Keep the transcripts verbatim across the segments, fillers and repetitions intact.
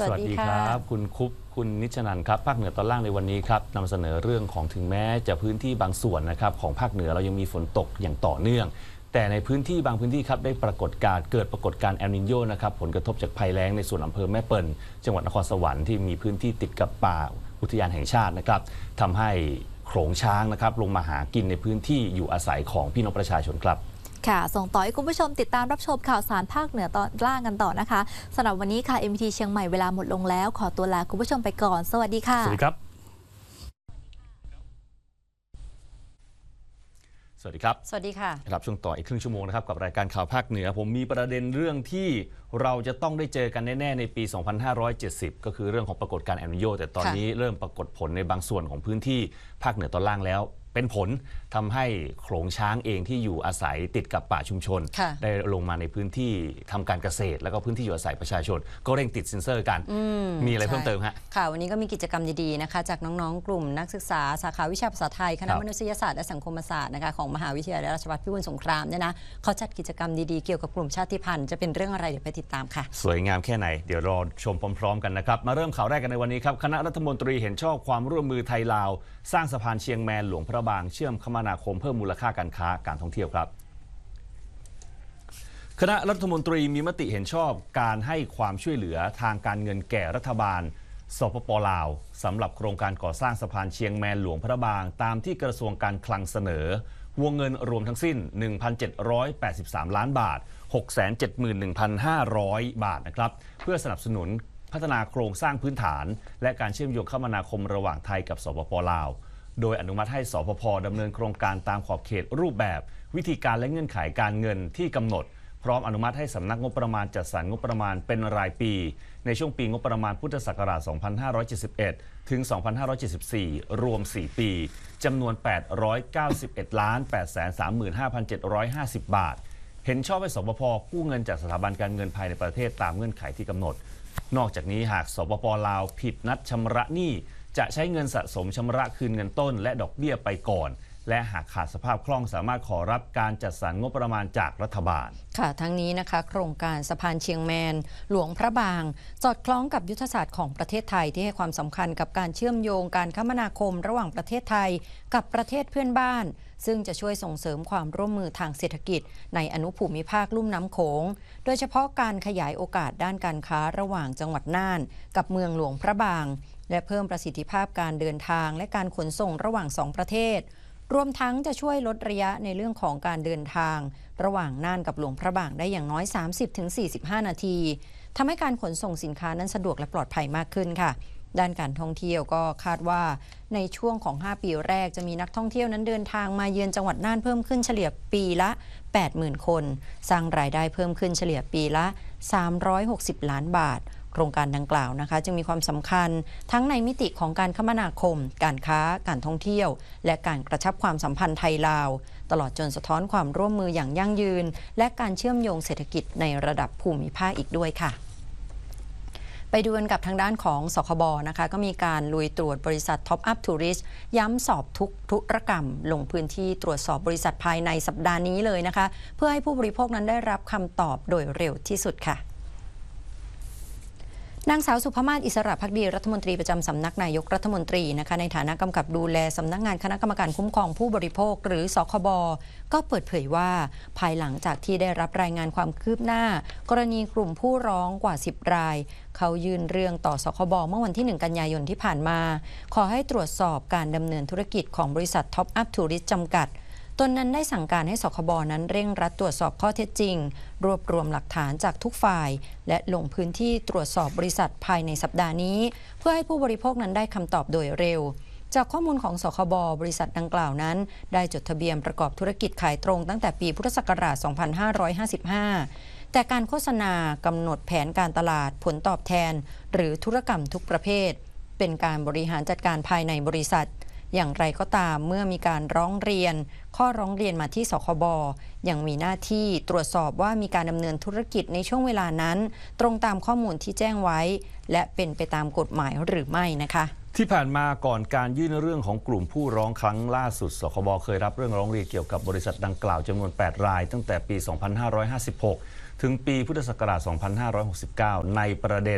สวัสดีครับคุณคุปคุณนิชนันท์ครับภาคเหนือตอนล่างในวันนี้ครับนำเสนอเรื่องของถึงแม้จะพื้นที่บางส่วนนะครับของภาคเหนือเรายังมีฝนตกอย่างต่อเนื่องแต่ในพื้นที่บางพื้นที่ครับได้ปรากฏการเกิดปรากฏการณ์แอลนิโญนะครับผลกระทบจากภัยแล้งในส่วนอำเภอแม่เปิลจังหวัดนครสวรรค์ที่มีพื้นที่ติดกับป่าอุทยานแห่งชาตินะครับทำให้โขลงช้างนะครับลงมาหากินในพื้นที่อยู่อาศัยของพี่น้องประชาชนครับค่ะส่งต่อให้คุณผู้ชมติดตามรับชมข่าวสารภาคเหนือตอนล่างกันต่อนะคะสำหรับวันนี้ค่ะ เอ็ม วี ที เชียงใหม่เวลาหมดลงแล้วขอตัวลาคุณผู้ชมไปก่อนสวัสดีค่ะสวัสดีครับสวัสดีครับสวัสดีค่ะรับช่วงต่ออีกครึ่งชั่วโมงนะครับกับรายการข่าวภาคเหนือผมมีประเด็นเรื่องที่เราจะต้องได้เจอกันแน่ๆในปี สองพันห้าร้อยเจ็ดสิบ ก็คือเรื่องของปรากฏการณ์แอลนิโญแต่ตอนนี้เริ่มปรากฏผลในบางส่วนของพื้นที่ภาคเหนือตอนล่างแล้วเป็นผลทำให้โขลงช้างเองที่อยู่อาศัยติดกับป่าชุมชนได้ลงมาในพื้นที่ทำการเกษตรแล้วก็พื้นที่อยู่อาศัยประชาชนก็เร่งติดเซ็นเซอร์กันมมีอะไรเพิ่มเติมฮะค่ะวันนี้ก็มีกิจกรรมดีๆนะคะจากน้องๆกลุ่มนักศึกษาสาขาวิชาภาษาไทยคณะมนุษยศาสตร์และสังคมศาสตร์นะคะของมหาวิทยาลัยราชภัฏพิบูลสงครามเนี่ยนะเขาจัดกิจกรรมดีๆเกี่ยวกับกลุ่มชาติพันธุ์จะเป็นเรื่องอะไรเดี๋ยวไปติดตามค่ะสวยงามแค่ไหนเดี๋ยวรอชมพร้อมๆกันนะครับมาเริ่มข่าวแรกกันในวันนี้ครับคณะรัฐมนตรีเห็นชอบความร่วมมือไทยลาวสร้างสะพานเชียงแมนหลวงพระบางเชื่อมคมนาคมเพิ่มมูลค่าการค้าการท่องเที่ยวครับคณะรัฐมนตรีมีมติเห็นชอบการให้ความช่วยเหลือทางการเงินแก่รัฐบาลสปป.ลาวสำหรับโครงการก่อสร้างสะพานเชียงแมนหลวงพระบางตามที่กระทรวงการคลังเสนอวงเงินรวมทั้งสิ้น หนึ่งพันเจ็ดร้อยแปดสิบสาม ล้านบาท หกแสนเจ็ดหมื่นหนึ่งพันห้าร้อย บาทนะครับเพื่อสนับสนุนพัฒนาโครงสร้างพื้นฐานและการเชื่อมโยงคมนาคมระหว่างไทยกับสปป.ลาวโดยอนุมัติให้สปป.ดำเนินโครงการตามขอบเขตรูปแบบวิธีการและเงื่อนไขการเงินที่กำหนดพร้อมอนุมัติให้สำนักงบประมาณจัดสรรงบประมาณเป็นรายปีในช่วงปีงบประมาณพุทธศักราช สองพันห้าร้อยเจ็ดสิบเอ็ด ถึง สองพันห้าร้อยเจ็ดสิบสี่ รวม สี่ ปีจำนวน แปดร้อยเก้าสิบเอ็ดล้านแปดแสนสามหมื่นห้าพันเจ็ดร้อยห้าสิบ บาทเห็นชอบให้สปป.กู้เงินจากสถาบันการเงินภายในประเทศตามเงื่อนไขที่กำหนดนอกจากนี้หากสปป.ลาวผิดนัดชำระหนี้จะใช้เงินสะสมชำระคืนเงินต้นและดอกเบี้ยไปก่อนและหากขาดสภาพคล่องสามารถขอรับการจัดสรรงบประมาณจากรัฐบาลค่ะทั้งนี้นะคะโครงการสะพานเชียงแมนหลวงพระบางสอดคล้องกับยุทธศาสตร์ของประเทศไทยที่ให้ความสำคัญกับการเชื่อมโยงการคมนาคมระหว่างประเทศไทยกับประเทศเพื่อนบ้านซึ่งจะช่วยส่งเสริมความร่วมมือทางเศรษฐกิจในอนุภูมิภาคลุ่มน้ำโขงโดยเฉพาะการขยายโอกาสด้านการค้าระหว่างจังหวัดน่านกับเมืองหลวงพระบางและเพิ่มประสิทธิภาพการเดินทางและการขนส่งระหว่างสองประเทศรวมทั้งจะช่วยลดระยะในเรื่องของการเดินทางระหว่างน่านกับหลวงพระบางได้อย่างน้อย สามสิบถึงสี่สิบห้า นาทีทำให้การขนส่งสินค้านั้นสะดวกและปลอดภัยมากขึ้นค่ะด้านการท่องเที่ยวก็คาดว่าในช่วงของห้าปีแรกจะมีนักท่องเที่ยวนั้นเดินทางมาเยือนจังหวัดน่านเพิ่มขึ้นเฉลี่ยปีละ แปดหมื่น คนสร้างรายได้เพิ่มขึ้นเฉลี่ยปีละสามร้อยหกสิบล้านบาทโครงการดังกล่าวนะคะจึงมีความสำคัญทั้งในมิติของการคมนาคมการค้าการท่องเที่ยวและการกระชับความสัมพันธ์ไทยลาวตลอดจนสะท้อนความร่วมมืออย่างยั่งยืนและการเชื่อมโยงเศรษฐกิจในระดับภูมิภาคอีกด้วยค่ะไปดูกันกับทางด้านของสคบนะคะก็มีการลุยตรวจบริษัท Top Up Tourist ย้ำสอบทุกธุรกรรมลงพื้นที่ตรวจสอบบริษัทภายในสัปดาห์นี้เลยนะคะเพื่อให้ผู้บริโภคนั้นได้รับคำตอบโดยเร็วที่สุดค่ะนางสาวสุภมาศอิสระภักดีรัฐมนตรีประจำสำนักนายกรัฐมนตรีนะคะในฐานะกำกับดูแลสำนักงานคณะกรรมการคุ้มครองผู้บริโภคหรือสคบก็เปิดเผยว่าภายหลังจากที่ได้รับรายงานความคืบหน้ากรณีกลุ่มผู้ร้องกว่าสิบรายเขายื่นเรื่องต่อสคบเมื่อวันที่หนึ่งกันยายนที่ผ่านมาขอให้ตรวจสอบการดำเนินธุรกิจของบริษัท Top Up Tourist จำกัดตนนั้นได้สั่งการให้สคบนั้นเร่งรัดตรวจสอบข้อเท็จจริงรวบรวมหลักฐานจากทุกฝ่ายและลงพื้นที่ตรวจสอบบริษัทภายในสัปดาห์นี้เพื่อให้ผู้บริโภคนั้นได้คำตอบโดยเร็วจากข้อมูลของสคบบริษัทดังกล่าวนั้นได้จดทะเบียนประกอบธุรกิจขายตรงตั้งแต่ปีพุทธศักราช สองพันห้าร้อยห้าสิบห้า แต่การโฆษณากำหนดแผนการตลาดผลตอบแทนหรือธุรกรรมทุกประเภทเป็นการบริหารจัดการภายในบริษัทอย่างไรก็ตามเมื่อมีการร้องเรียนข้อร้องเรียนมาที่สคบยังมีหน้าที่ตรวจสอบว่ามีการดำเนินธุรกิจในช่วงเวลานั้นตรงตามข้อมูลที่แจ้งไว้และเป็นไปตามกฎหมายหรือไม่นะคะที่ผ่านมาก่อนการยื่นเรื่องของกลุ่มผู้ร้องครั้งล่าสุดสคบเคยรับเรื่องร้องเรียนเกี่ยวกับบริษัทดังกล่าวจำนวนแปดรายตั้งแต่ปี สองพันห้าร้อยห้าสิบหก ถึงปีพุทธศักราช สองพันห้าร้อยหกสิบเก้า ในประเด็น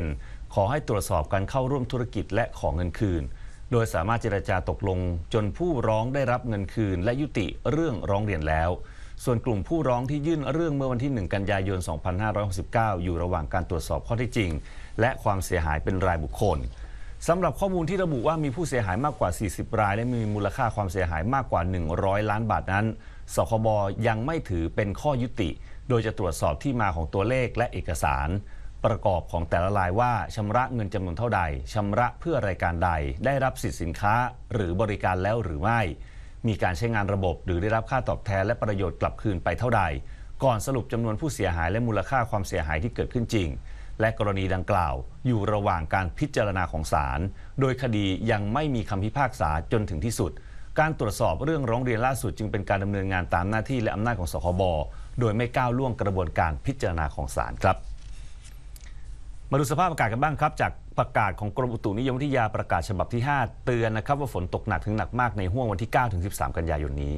ขอให้ตรวจสอบการเข้าร่วมธุรกิจและขอเงินคืนโดยสามารถเจรจาตกลงจนผู้ร้องได้รับเงินคืนและยุติเรื่องร้องเรียนแล้วส่วนกลุ่มผู้ร้องที่ยื่นเรื่องเมื่อวันที่หนึ่งกันยายนสองพันห้าร้อยหกสิบเก้าอยู่ระหว่างการตรวจสอบข้อเท็จจริงและความเสียหายเป็นรายบุคคลสำหรับข้อมูลที่ระบุว่ามีผู้เสียหายมากกว่าสี่สิบรายและมีมูลค่าความเสียหายมากกว่าหนึ่งร้อยล้านบาทนั้นสคบยังไม่ถือเป็นข้อยุติโดยจะตรวจสอบที่มาของตัวเลขและเอกสารประกอบของแต่ละรายว่าชำระเงินจำนวนเท่าใดชำระเพื่อรายการใดได้รับสิทธิสินค้าหรือบริการแล้วหรือไม่มีการใช้งานระบบหรือได้รับค่าตอบแทนและประโยชน์กลับคืนไปเท่าใดก่อนสรุปจำนวนผู้เสียหายและมูลค่าความเสียหายที่เกิดขึ้นจริงและกรณีดังกล่าวอยู่ระหว่างการพิจารณาของศาลโดยคดียังไม่มีคำพิพากษาจนถึงที่สุดการตรวจสอบเรื่องร้องเรียนล่าสุดจึงเป็นการดำเนินงานตามหน้าที่และอำนาจของสคบโดยไม่ก้าวล่วงกระบวนการพิจารณาของศาลครับมาดูสภาพอากาศกันบ้างครับจากประกาศของกรมอุตุนิยมวิทยาประกาศฉบับที่ห้าเตือนนะครับว่าฝนตกหนักถึงหนักมากในห้วงวันที่เก้าถึงสิบสามกันยายนนี้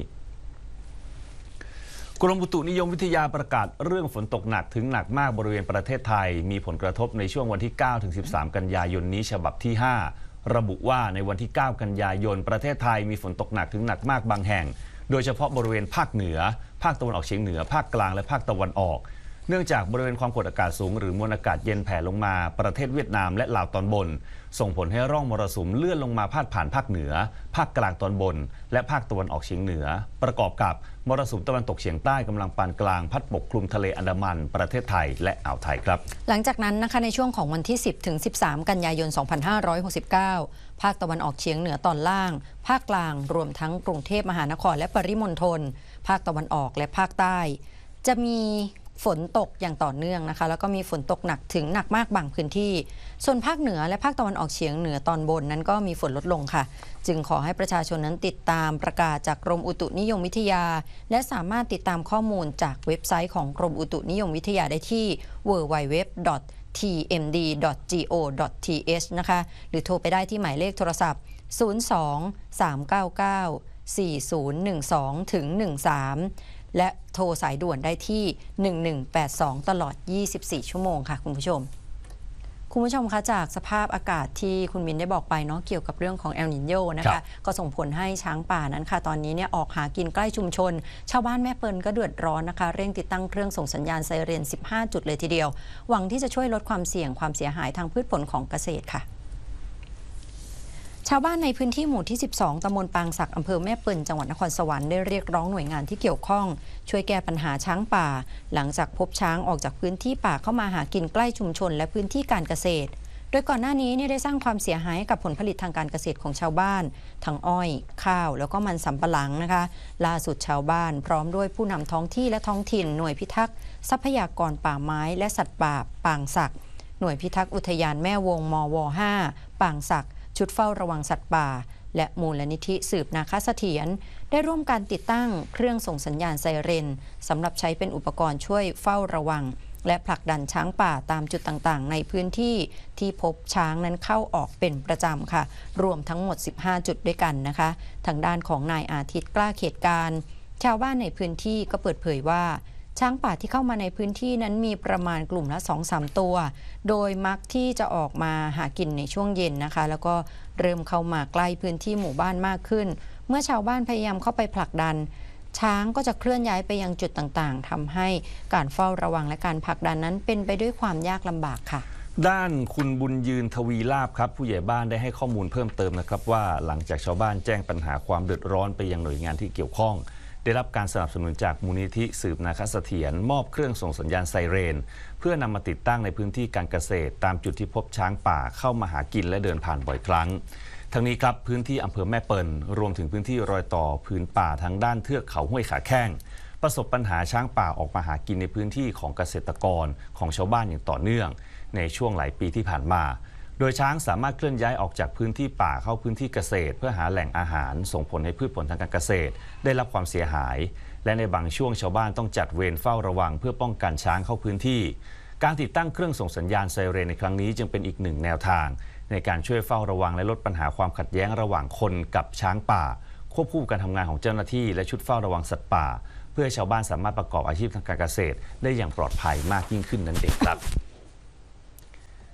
กรมอุตุนิยมวิทยาประกาศเรื่องฝนตกหนักถึงหนักมากบริเวณประเทศไทยมีผลกระทบในช่วงวันที่เก้าถึงสิบสามกันยายนนี้ฉบับที่ห้าระบุว่าในวันที่เก้ากันยายนประเทศไทยมีฝนตกหนักถึงหนักมากบางแห่งโดยเฉพาะบริเวณภาคเหนือภาคตะวันออกเฉียงเหนือภาคกลางและภาคตะวันออกเนื่องจากบริเวณความกดอากาศสูงหรือมวลอากาศเย็นแผ่ลงมาประเทศเวียดนามและลาวตอนบนส่งผลให้ร่องมรสุมเลื่อนลงมาพาดผ่านภาคเหนือภาคกลางตอนบนและภาคตะวันออกเฉียงเหนือประกอบกับมรสุมตะวันตกเฉียงใต้กำลังปานกลางพัดปกคลุมทะเลอันดามันประเทศไทยและอ่าวไทยครับหลังจากนั้นนะคะในช่วงของวันที่สิบถึงสิบสามกันยายนสองพันห้าร้อยหกสิบเก้าภาคตะวันออกเฉียงเหนือตอนล่างภาคกลางรวมทั้งกรุงเทพมหานครและปริมณฑลภาคตะวันออกและภาคใต้จะมีฝนตกอย่างต่อเนื่องนะคะแล้วก็มีฝนตกหนักถึงหนักมากบางพื้นที่ส่วนภาคเหนือและภาคตะวันออกเฉียงเหนือตอนบนนั้นก็มีฝนลดลงค่ะจึงขอให้ประชาชนนั้นติดตามประกาศจากกรมอุตุนิยมวิทยาและสามารถติดตามข้อมูลจากเว็บไซต์ของกรมอุตุนิยมวิทยาได้ที่ ดับเบิลยู ดับเบิลยู ดับเบิลยู ดอท ที เอ็ม ดี ดอท จี โอ ดอท ที เอช นะคะหรือโทรไปได้ที่หมายเลขโทรศัพท์ศูนย์ สอง สาม เก้า เก้า สี่ ศูนย์ หนึ่ง สอง ถึง หนึ่ง สามและโทรสายด่วนได้ที่หนึ่งหนึ่งแปดสองตลอดยี่สิบสี่ชั่วโมงค่ะคุณผู้ชมคุณผู้ชมคะจากสภาพอากาศที่คุณมินได้บอกไปเนาะเกี่ยวกับเรื่องของเอลนิโญนะคะก็ส่งผลให้ช้างป่านั้นค่ะตอนนี้เนี่ยออกหากินใกล้ชุมชนชาวบ้านแม่เปิลก็เดือดร้อนนะคะเร่งติดตั้งเครื่องส่งสัญญาณไซเรนสิบห้าจุดเลยทีเดียวหวังที่จะช่วยลดความเสี่ยงความเสียหายทางพืชผลของเกษตรค่ะชาวบ้านในพื้นที่หมู่ที่สิบสองตำบลปางศักอำเภอแม่เปิลจังหวัดนครสวรรค์ได้เรียกร้องหน่วยงานที่เกี่ยวข้องช่วยแก้ปัญหาช้างป่าหลังจากพบช้างออกจากพื้นที่ป่าเข้ามาหากินใกล้ชุมชนและพื้นที่การเกษตรโดยก่อนหน้านี้เนี่ยได้สร้างความเสียหายกับผลผลิตทางการเกษตรของชาวบ้านทั้งอ้อยข้าวแล้วก็มันสำปะหลังนะคะล่าสุดชาวบ้านพร้อมด้วยผู้นำท้องที่และท้องถิ่นหน่วยพิทักษ์ทรัพยากรป่าไม้และสัตว์ป่าปางศักหน่วยพิทักษ์อุทยานแม่วงมว ห้า ปางศักชุดเฝ้าระวังสัตว์ป่าและมูลนิธิสืบนาคเสถียรได้ร่วมการติดตั้งเครื่องส่งสัญญาณไซเรนสำหรับใช้เป็นอุปกรณ์ช่วยเฝ้าระวังและผลักดันช้างป่าตามจุดต่างๆในพื้นที่ที่พบช้างนั้นเข้าออกเป็นประจำค่ะรวมทั้งหมดสิบห้าจุดด้วยกันนะคะทางด้านของนายอาทิตย์กล้าเขตการชาวบ้านในพื้นที่ก็เปิดเผยว่าช้างป่าที่เข้ามาในพื้นที่นั้นมีประมาณกลุ่มละ สองถึงสาม ตัวโดยมักที่จะออกมาหากินในช่วงเย็นนะคะแล้วก็เริ่มเข้ามาใกล้พื้นที่หมู่บ้านมากขึ้นเมื่อชาวบ้านพยายามเข้าไปผลักดันช้างก็จะเคลื่อนย้ายไปยังจุดต่างๆทำให้การเฝ้าระวังและการผลักดันนั้นเป็นไปด้วยความยากลำบากค่ะด้านคุณบุญยืนทวีลาภครับผู้ใหญ่บ้านได้ให้ข้อมูลเพิ่มเติมนะครับว่าหลังจากชาวบ้านแจ้งปัญหาความเดือดร้อนไปยังหน่วยงานที่เกี่ยวข้องได้รับการสนับสนุนจากมูลนิธิสืบนาคเสถียรมอบเครื่องส่งสัญญาณไซเรนเพื่อนำมาติดตั้งในพื้นที่การเกษตรตามจุดที่พบช้างป่าเข้ามาหากินและเดินผ่านบ่อยครั้งทั้งนี้ครับพื้นที่อำเภอแม่เปิลรวมถึงพื้นที่รอยต่อพื้นป่าทั้งด้านเทือกเขาห้วยขาแข้งประสบปัญหาช้างป่าออกมาหากินในพื้นที่ของเกษตรกรของชาวบ้านอย่างต่อเนื่องในช่วงหลายปีที่ผ่านมาโดยช้างสามารถเคลื่อนย้ายออกจากพื้นที่ป่าเข้าพื้นที่เกษตรเพื่อหาแหล่งอาหารส่งผลให้พืชผลทางการเกษตรได้รับความเสียหายและในบางช่วงชาวบ้านต้องจัดเวรเฝ้าระวังเพื่อป้องกันช้างเข้าพื้นที่การติดตั้งเครื่องส่งสัญญาณไซเรนในครั้งนี้จึงเป็นอีกหนึ่งแนวทางในการช่วยเฝ้าระวังและลดปัญหาความขัดแย้งระหว่างคนกับช้างป่าควบคู่การทำงานของเจ้าหน้าที่และชุดเฝ้าระวังสัตว์ป่าเพื่อให้ชาวบ้านสามารถประกอบอาชีพทางการเกษตรได้อย่างปลอดภัยมากยิ่งขึ้นนั่นเองครับ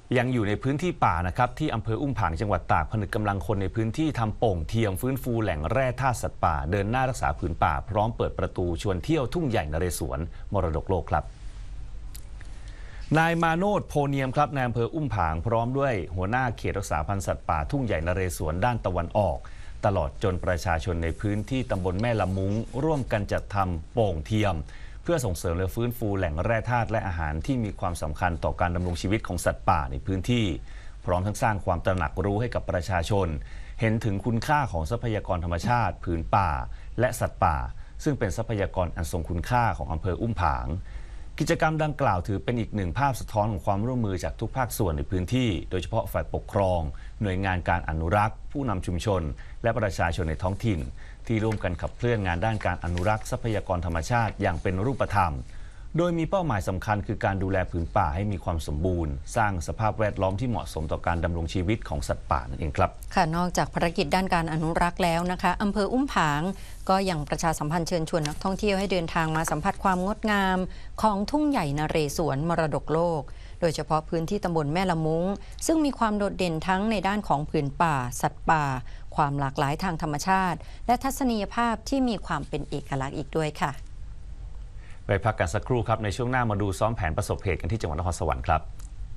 ยังอยู่ในพื้นที่ป่านะครับที่อำเภออุ้มผางจังหวัดตากผนึกกำลังคนในพื้นที่ทำโป่งเทียมฟื้นฟูแหล่งแร่ธาตุสัตว์ป่าเดินหน้ารักษาผืนป่าพร้อมเปิดประตูชวนเที่ยวทุ่งใหญ่นเรศวรมรดกโลกครับนายมาโนดโพเนียมครับนายอำเภออุ้มผางพร้อมด้วยหัวหน้าเขตรักษาพันธุ์สัตว์ป่าทุ่งใหญ่นเรศวรด้านตะวันออกตลอดจนประชาชนในพื้นที่ตำบลแม่ละมุ้งร่วมกันจัดทำโป่งเทียมเพื่อส่งเสริมและฟื้นฟูแหล่งแร่ธาตุและอาหารที่มีความสำคัญต่อการดำรงชีวิตของสัตว์ป่าในพื้นที่พร้อมทั้งสร้างความตระหนักรู้ให้กับประชาชนเห็นถึงคุณค่าของทรัพยากรธรรมชาติผืนป่าและสัตว์ป่าซึ่งเป็นทรัพยากรอันทรงคุณค่าของอำเภออุ้มผางกิจกรรมดังกล่าวถือเป็นอีกหนึ่งภาพสะท้อนของความร่วมมือจากทุกภาคส่วนในพื้นที่โดยเฉพาะฝ่ายปกครองหน่วยงานการอนุรักษ์ผู้นำชุมชนและประชาชนในท้องถิ่นที่ร่วมกันขับเคลื่อนงานด้านการอนุรักษ์ทรัพยากรธรรมชาติอย่างเป็นรูปธรรมโดยมีเป้าหมายสำคัญคือการดูแลผืนป่าให้มีความสมบูรณ์สร้างสภาพแวดล้อมที่เหมาะสมต่อการดำรงชีวิตของสัตว์ป่านั่นเองครับค่ะนอกจากภารกิจด้านการอนุรักษ์แล้วนะคะอำเภออุ้มผางก็ยังประชาสัมพันธ์เชิญชวนนักท่องเที่ยวให้เดินทางมาสัมผัสความงดงามของทุ่งใหญ่นเรศวรมรดกโลกโดยเฉพาะพื้นที่ตำบลแม่ละมุ้งซึ่งมีความโดดเด่นทั้งในด้านของผืนป่าสัตว์ป่าความหลากหลายทางธรรมชาติและทัศนียภาพที่มีความเป็นเอกลักษณ์อีกด้วยค่ะไปพักกันสักครู่ครับในช่วงหน้ามาดูซ้อมแผนประสบเหตุกันที่จังหวัดนครสวรรค์ครับ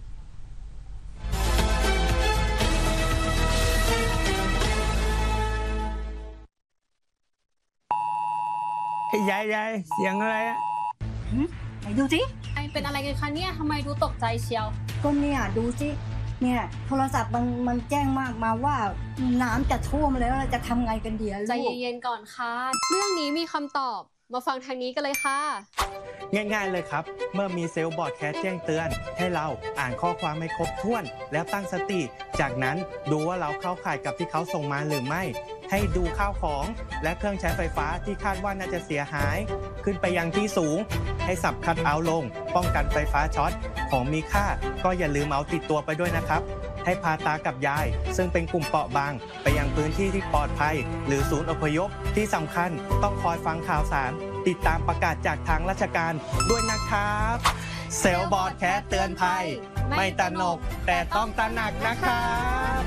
ยายยายเสียงอะไรอะไหนดูสิไอเป็นอะไรกันคะเนี่ยทำไมดูตกใจเชียวก็เนี่ยดูสิเนี่ยโทรศัพท์มันมันแจ้งมากมาว่าน้ำจะท่วมแล้วเราจะทำไงกันดีลูกใจเย็นๆก่อนค่ะเรื่องนี้มีคำตอบมาฟังทางนี้กันเลยค่ะง่ายๆเลยครับเมื่อมีเซลล์บอร์ดแคสแจ้งเตือนให้เราอ่านข้อความให้ครบถ้วนแล้วตั้งสติจากนั้นดูว่าเราเข้าข่ายกับที่เขาส่งมาหรือไม่ให้ดูข้าวของและเครื่องใช้ไฟฟ้าที่คาดว่าน่าจะเสียหายขึ้นไปยังที่สูงให้สับคัทเอาท์ลงป้องกันไฟฟ้าช็อตของมีค่าก็อย่าลืมเอาติดตัวไปด้วยนะครับให้พาตากับยายซึ่งเป็นกลุ่มเปราะบางไปยังพื้นที่ที่ปลอดภัยหรือศูนย์อพยพที่สำคัญต้องคอยฟังข่าวสารติดตามประกาศจากทางราชการด้วยนะครับเซลล์บอร์ดแคสเตือนภัยไม่ตระหนกแต่ต้องตระหนักนะครับ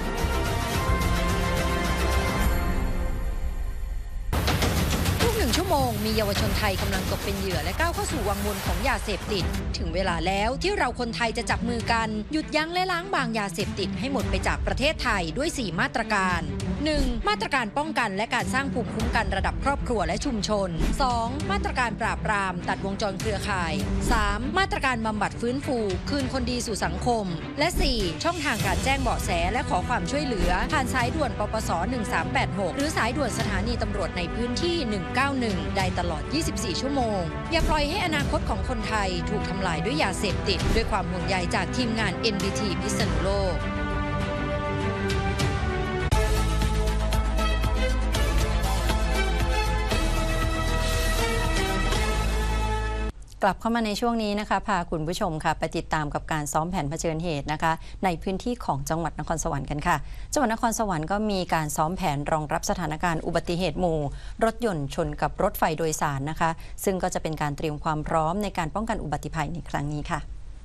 ชั่วโมงมีเยาวชนไทยกำลังตกเป็นเหยื่อและก้าวเข้าสู่วังวนของยาเสพติดถึงเวลาแล้วที่เราคนไทยจะจับมือกันหยุดยั้งและล้างบางยาเสพติดให้หมดไปจากประเทศไทยด้วยสี่มาตรการ หนึ่ง มาตรการป้องกันและการสร้างภูมิคุ้มกันระดับครอบครัวและชุมชน สอง มาตรการปราบปรามตัดวงจรเครือข่าย สาม มาตรการบำบัดฟื้นฟูคืนคนดีสู่สังคมและสี่ช่องทางการแจ้งเบาะแสและขอความช่วยเหลือผ่านสายด่วนปปสหนึ่งสามแปดหกหรือสายด่วนสถานีตำรวจในพื้นที่หนึ่งเก้าหนึ่งได้ตลอดยี่สิบสี่ชั่วโมงอย่าปล่อยให้อนาคตของคนไทยถูกทำลายด้วยยาเสพติดด้วยความห่วงใยจากทีมงาน เอ็น บี ที พิษณุโลกกลับเข้ามาในช่วงนี้นะคะพาคุณผู้ชมค่ะไปติดตามกับการซ้อมแผนเผชิญเหตุนะคะในพื้นที่ของจังหวัดนครสวรรค์กันค่ะจังหวัดนครสวรรค์ก็มีการซ้อมแผนรองรับสถานการณ์อุบัติเหตุหมู่รถยนต์ชนกับรถไฟโดยสารนะคะซึ่งก็จะเป็นการเตรียมความพร้อมในการป้องกันอุบัติภัยในครั้งนี้ค่ะ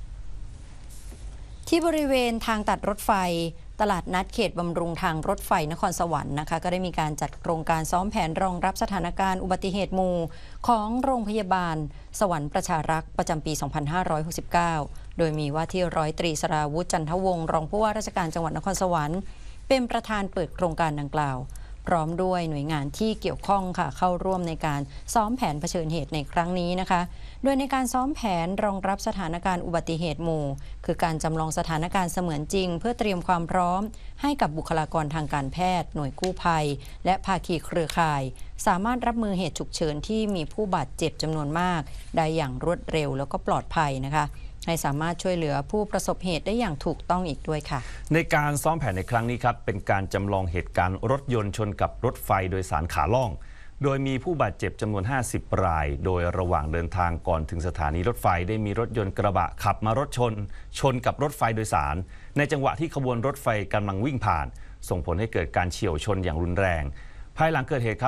ที่บริเวณทางตัดรถไฟตลาดนัดเขตบำรุงทางรถไฟนครสวรรค์นะคะก็ได้มีการจัดโครงการซ้อมแผนรองรับสถานการณ์อุบัติเหตุหมู่ของโรงพยาบาลสวรรค์ประชารักษ์ประจำปี สองพันห้าร้อยหกสิบเก้า โดยมีว่าที่ร้อยตรีสราวุฒิจันทวงศ์รองผู้ว่าราชการจังหวัดนครสวรรค์เป็นประธานเปิดโครงการดังกล่าวพร้อมด้วยหน่วยงานที่เกี่ยวข้องค่ะเข้าร่วมในการซ้อมแผนเผชิญเหตุในครั้งนี้นะคะโดยในการซ้อมแผนรองรับสถานการณ์อุบัติเหตุหมู่คือการจำลองสถานการณ์เสมือนจริงเพื่อเตรียมความพร้อมให้กับบุคลากรทางการแพทย์หน่วยกู้ภัยและภาคีเครือข่ายสามารถรับมือเหตุฉุกเฉินที่มีผู้บาดเจ็บจำนวนมากได้อย่างรวดเร็วแล้วก็ปลอดภัยนะคะให้สามารถช่วยเหลือผู้ประสบเหตุได้อย่างถูกต้องอีกด้วยค่ะในการซ้อมแผนในครั้งนี้ครับเป็นการจำลองเหตุการณ์รถยนต์ชนกับรถไฟโดยสารขาล่องโดยมีผู้บาดเจ็บจำนวนห้าสิบรายโดยระหว่างเดินทางก่อนถึงสถานีรถไฟได้มีรถยนต์กระบะขับมารถชนชนกับรถไฟโดยสารในจังหวะที่ขบวนรถไฟกำลังวิ่งผ่านส่งผลให้เกิดการเฉี่ยวชนอย่างรุนแรงภายหลังเกิดเหตุ